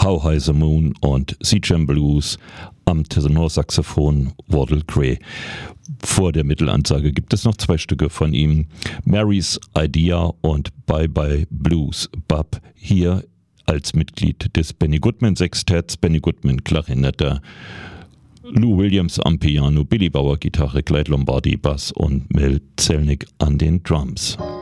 How High the Moon und Sea Jam Blues, am Tenorsaxophon Wardell Gray. Vor der Mittelansage gibt es noch 2 Stücke von ihm, Mary's Idea und Bye Bye Blues. Bub hier als Mitglied des Benny Goodman Sextetts, Benny Goodman Klarinette, Lou Williams am Piano, Billy Bauer Gitarre, Clyde Lombardi Bass und Mel Zelnick an den Drums.